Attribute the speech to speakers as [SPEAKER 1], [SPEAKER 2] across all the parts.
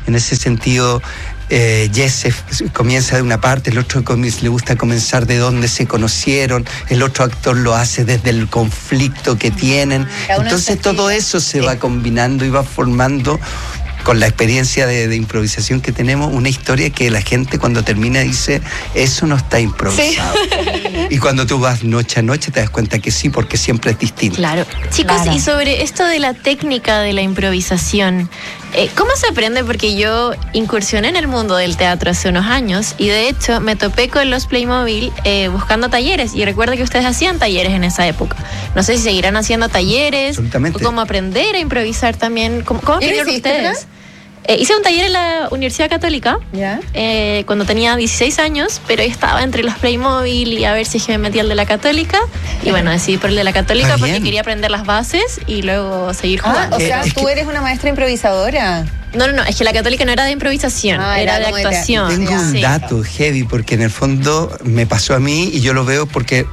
[SPEAKER 1] En ese sentido, Jesse comienza de una parte, el otro le gusta comenzar de dónde se conocieron, el otro actor lo hace desde el conflicto que tienen. Entonces todo eso se va combinando y va formando, con la experiencia de improvisación que tenemos, una historia que la gente cuando termina dice, eso no está improvisado. Sí. Y cuando tú vas noche a noche te das cuenta que sí, porque siempre es distinto.
[SPEAKER 2] Claro. Chicos, y sobre esto de la técnica de la improvisación, ¿cómo se aprende? Porque yo incursioné en el mundo del teatro hace unos años y de hecho me topé con los Playmobil buscando talleres, y recuerdo que ustedes hacían talleres en esa época. No sé si seguirán haciendo talleres, o cómo aprender a improvisar también. ¿Cómo aprendieron ustedes? Hice un taller en la Universidad Católica cuando tenía 16 años, pero estaba entre los Playmobil y a ver si me metía el de la Católica. Y bueno, decidí por el de la Católica porque quería aprender las bases y luego seguir jugando.
[SPEAKER 3] O sea, ¿tú eres una maestra improvisadora?
[SPEAKER 2] No, es que la Católica no era de improvisación, era de actuación.
[SPEAKER 1] Tengo un dato heavy, porque en el fondo me pasó a mí y yo lo veo porque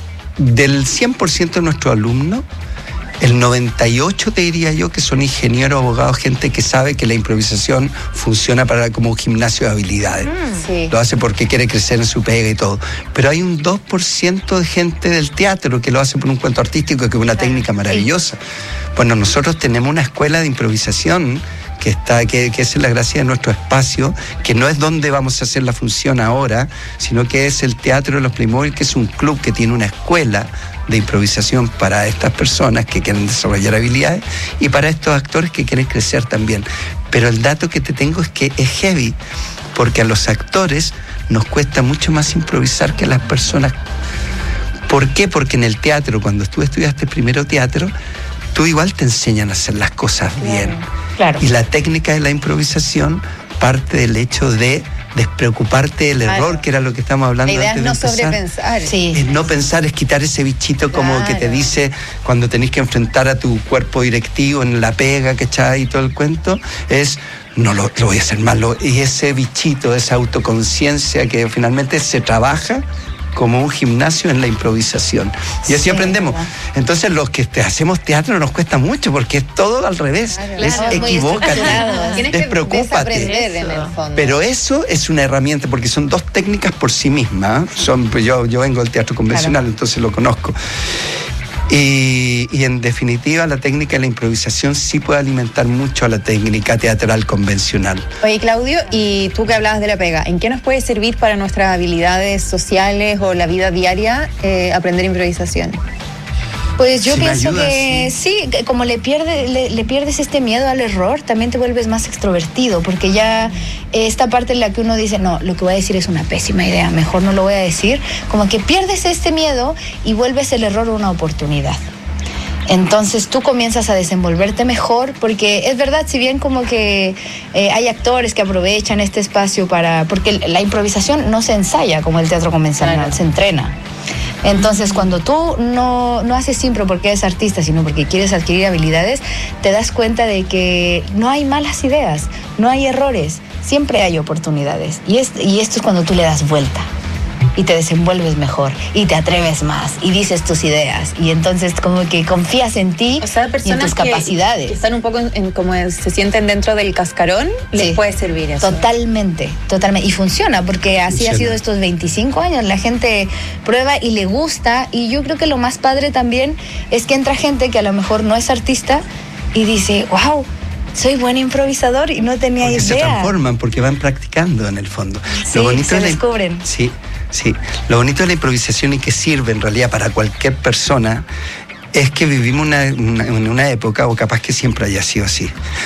[SPEAKER 1] del 100% de nuestros alumnos, el 98% te diría yo que son ingenieros, abogados, gente que sabe que la improvisación funciona como un gimnasio de habilidades. Lo hace porque quiere crecer en su pega y todo. Pero hay un 2% de gente del teatro que lo hace por un cuento artístico, que es una técnica maravillosa. Bueno, nosotros tenemos una escuela de improvisación que es la gracia de nuestro espacio, que no es donde vamos a hacer la función ahora, sino que es el Teatro de los Playmobil, que es un club que tiene una escuela de improvisación para estas personas que quieren desarrollar habilidades y para estos actores que quieren crecer también. Pero el dato que te tengo es que es heavy, porque a los actores nos cuesta mucho más improvisar que a las personas. ¿Por qué? Porque en el teatro, cuando tú estudiaste primero teatro, tú igual te enseñan a hacer las cosas bien.
[SPEAKER 3] Claro.
[SPEAKER 1] Y la técnica de la improvisación parte del hecho de despreocuparte del error, que era lo que estamos hablando antes de empezar.
[SPEAKER 3] La idea es no sobrepensar.
[SPEAKER 1] Es no pensar, es quitar ese bichito como que te dice cuando tenés que enfrentar a tu cuerpo directivo en la pega, ¿cachai? Y todo el cuento, no lo voy a hacer mal. Y ese bichito, esa autoconciencia que finalmente se trabaja como un gimnasio en la improvisación. Y así aprendemos. Entonces los que hacemos teatro nos cuesta mucho porque es todo al revés. Equivócate, despreocúpate.
[SPEAKER 3] En el fondo.
[SPEAKER 1] Pero eso es una herramienta porque son dos técnicas por sí mismas. Yo vengo del teatro convencional, entonces lo conozco. Y en definitiva la técnica de la improvisación sí puede alimentar mucho a la técnica teatral convencional.
[SPEAKER 3] Oye, Claudio, y tú que hablabas de la pega, ¿en qué nos puede servir para nuestras habilidades sociales o la vida diaria aprender improvisación?
[SPEAKER 4] Pues yo pienso que sí, como le pierdes este miedo al error, también te vuelves más extrovertido, porque ya esta parte en la que uno dice, no, lo que voy a decir es una pésima idea, mejor no lo voy a decir, como que pierdes este miedo y vuelves el error una oportunidad. Entonces tú comienzas a desenvolverte mejor, porque es verdad, si bien como que hay actores que aprovechan este espacio porque la improvisación no se ensaya como el teatro convencional, se entrena. Entonces, cuando tú no haces impro porque eres artista, sino porque quieres adquirir habilidades, te das cuenta de que no hay malas ideas, no hay errores, siempre hay oportunidades. Y esto es cuando tú le das vuelta y te desenvuelves mejor y te atreves más y dices tus ideas y entonces como que confías en ti,
[SPEAKER 3] o sea,
[SPEAKER 4] y en tus capacidades.
[SPEAKER 3] Que están un poco como se sienten dentro del cascarón, les puede servir eso.
[SPEAKER 4] Totalmente. Y funciona, porque así ha sido estos 25 años. La gente prueba y le gusta, y yo creo que lo más padre también es que entra gente que a lo mejor no es artista y dice, wow, soy buen improvisador y no tenía idea.
[SPEAKER 1] Se transforman porque van practicando en el fondo.
[SPEAKER 4] Sí, se descubren.
[SPEAKER 1] Sí, lo bonito de la improvisación y que sirve en realidad para cualquier persona es que vivimos en una época, o capaz que siempre haya sido así,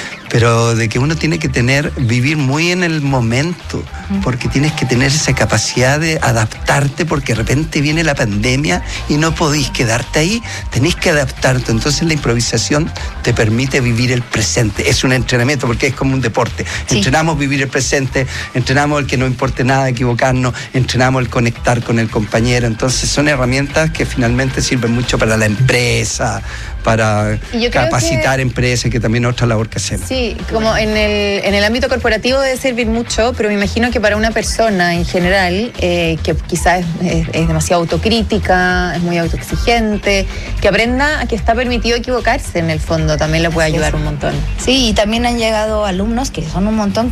[SPEAKER 1] pero de que uno tiene que vivir muy en el momento, porque tienes que tener esa capacidad de adaptarte, porque de repente viene la pandemia y no podís quedarte ahí, tenés que adaptarte. Entonces la improvisación te permite vivir el presente, es un entrenamiento porque es como un deporte. Entrenamos vivir el presente, entrenamos el que no importe nada, equivocarnos, entrenamos el conectar con el compañero. Entonces son herramientas que finalmente sirven mucho para la empresa, para capacitar empresas, que también es otra labor que hacemos.
[SPEAKER 3] Sí, como en el ámbito corporativo debe servir mucho, pero me imagino que para una persona en general, que quizás es demasiado autocrítica, es muy autoexigente, que aprenda a que está permitido equivocarse en el fondo, también le puede ayudar un montón.
[SPEAKER 4] Sí, y también han llegado alumnos que son un montón,